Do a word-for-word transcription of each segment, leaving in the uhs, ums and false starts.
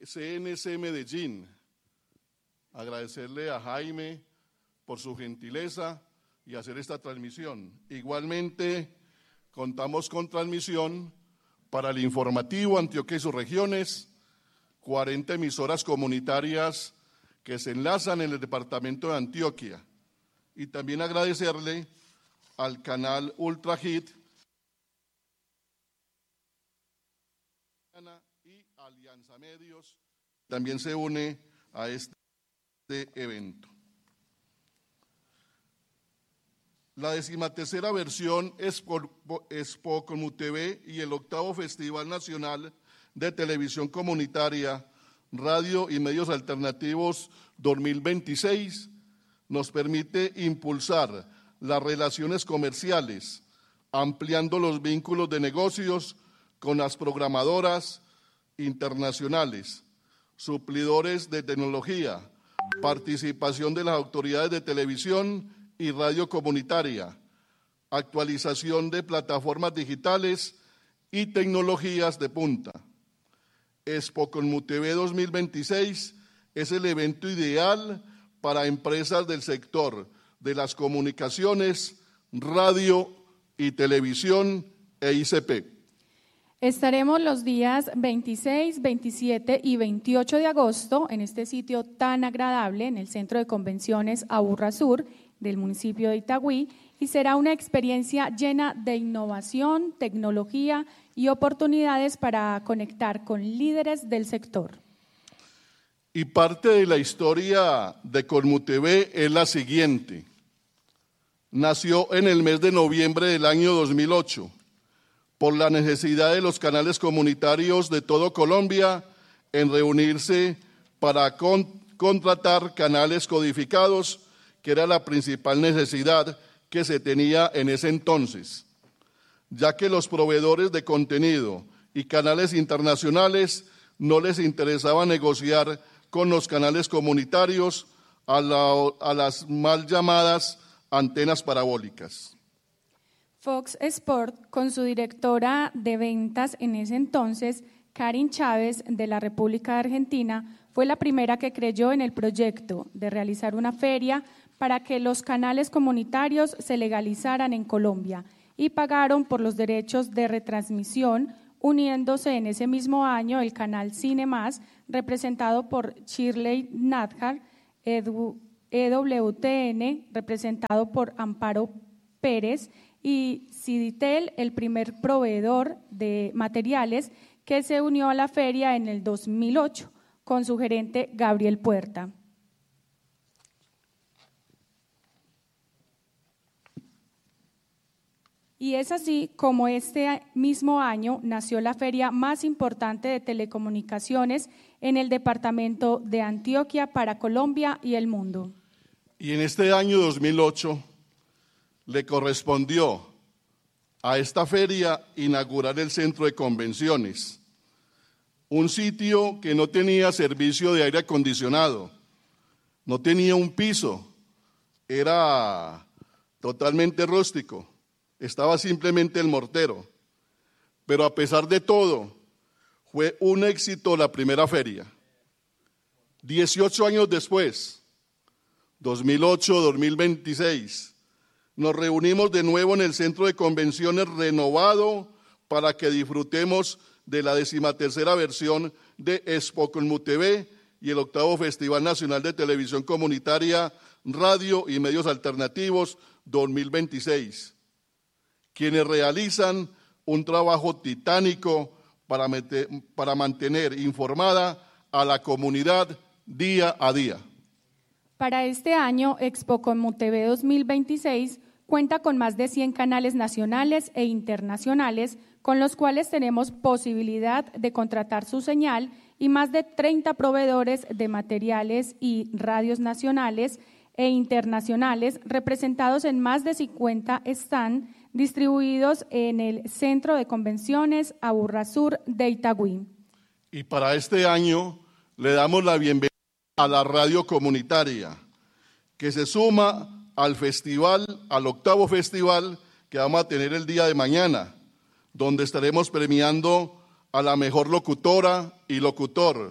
C N C Medellín. Agradecerle a Jaime por su gentileza y hacer esta transmisión. Igualmente, contamos con transmisión para el informativo Antioquia y sus regiones, cuarenta emisoras comunitarias que se enlazan en el departamento de Antioquia. Y también agradecerle al canal Ultra Hit y Alianza Medios, también se une a este evento. La decimatercera versión Expo Como T V y el octavo Festival Nacional de Televisión Comunitaria, Radio y Medios Alternativos dos mil veintiséis nos permite impulsar las relaciones comerciales, ampliando los vínculos de negocios con las programadoras internacionales, suplidores de tecnología, participación de las autoridades de televisión y radio comunitaria, actualización de plataformas digitales y tecnologías de punta. Expo Como T V dos mil veintiséis es el evento ideal para empresas del sector de las comunicaciones, radio y televisión e I C P. Estaremos los días veintiséis, veintisiete y veintiocho de agosto en este sitio tan agradable en el Centro de Convenciones Aburrá Sur del municipio de Itagüí, y será una experiencia llena de innovación, tecnología y oportunidades para conectar con líderes del sector. Y parte de la historia de Como T V es la siguiente. Nació en el mes de noviembre del año dos mil ocho por la necesidad de los canales comunitarios de todo Colombia en reunirse para con, contratar canales codificados, que era la principal necesidad que se tenía en ese entonces, ya que los proveedores de contenido y canales internacionales no les interesaba negociar con los canales comunitarios a, la, a las mal llamadas antenas parabólicas. Fox Sport, con su directora de ventas en ese entonces, Karin Chávez, de la República de Argentina, fue la primera que creyó en el proyecto de realizar una feria para que los canales comunitarios se legalizaran en Colombia, y pagaron por los derechos de retransmisión, uniéndose en ese mismo año el canal Cine Más, representado por Shirley Nadjar, E W T N, representado por Amparo Pérez, y Ciditel, el primer proveedor de materiales que se unió a la feria en el dos mil ocho, con su gerente Gabriel Puerta. Y es así como este mismo año nació la feria más importante de telecomunicaciones en el departamento de Antioquia para Colombia y el mundo. Y en este año dos mil ocho le correspondió a esta feria inaugurar el centro de convenciones, un sitio que no tenía servicio de aire acondicionado, no tenía un piso, era totalmente rústico. Estaba simplemente el mortero, pero a pesar de todo, fue un éxito la primera feria. dieciocho años después, dos mil ocho, dos mil veintiséis, nos reunimos de nuevo en el centro de convenciones renovado para que disfrutemos de la decimatercera versión de Expo Como T V y el octavo Festival Nacional de Televisión Comunitaria, Radio y Medios Alternativos dos mil veintiséis. Quienes realizan un trabajo titánico para, meter, para mantener informada a la comunidad día a día. Para este año, Expo Como T V dos mil veintiséis cuenta con más de cien canales nacionales e internacionales con los cuales tenemos posibilidad de contratar su señal, y más de treinta proveedores de materiales y radios nacionales e internacionales representados en más de cincuenta stands distribuidos en el Centro de Convenciones Aburrá Sur de Itagüí. Y para este año le damos la bienvenida a la radio comunitaria, que se suma al festival, al octavo festival que vamos a tener el día de mañana, donde estaremos premiando a la mejor locutora y locutor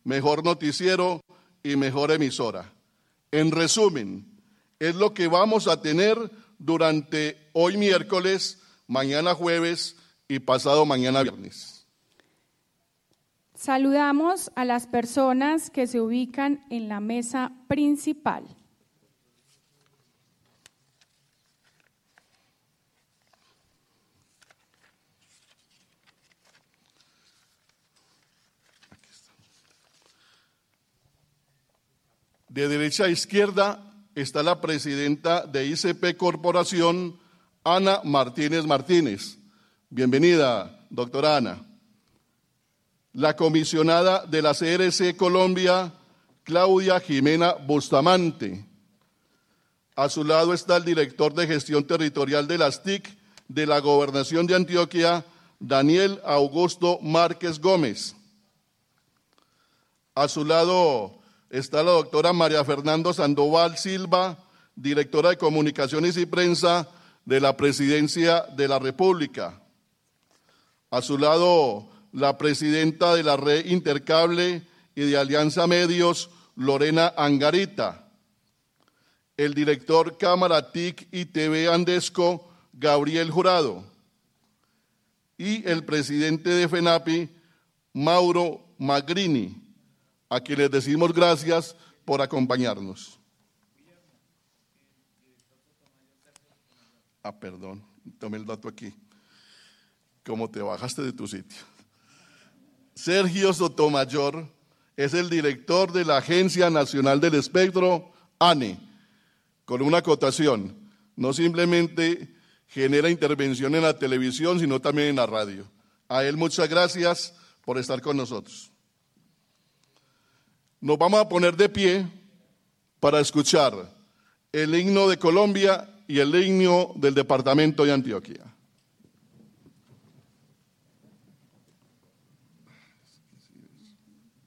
mejor noticiero y mejor emisora. En resumen, es lo que vamos a tener durante hoy miércoles, mañana jueves y pasado mañana viernes. Saludamos a las personas que se ubican en la mesa principal. De derecha a izquierda está la presidenta de I C P Corporación, Ana Martínez Martínez. Bienvenida, doctora Ana. La comisionada de la C R C Colombia, Claudia Jimena Bustamante. A su lado está el director de gestión territorial de las T I C de la Gobernación de Antioquia, Daniel Augusto Márquez Gómez. A su lado está la doctora María Fernanda Sandoval Silva, directora de Comunicaciones y Prensa de la Presidencia de la República. A su lado, la presidenta de la Red Intercable y de Alianza Medios, Lorena Angarita. El director Cámara T I C y T V Andesco, Gabriel Jurado. Y el presidente de FENAPI, Mauro Magrini, a quien les decimos gracias por acompañarnos. Ah, perdón, tomé el dato aquí. Como te bajaste de tu sitio. Sergio Sotomayor es el director de la Agencia Nacional del Espectro, A N E, con una acotación. No simplemente genera intervención en la televisión, sino también en la radio. A él muchas gracias por estar con nosotros. Nos vamos a poner de pie para escuchar el himno de Colombia y el himno del departamento de Antioquia.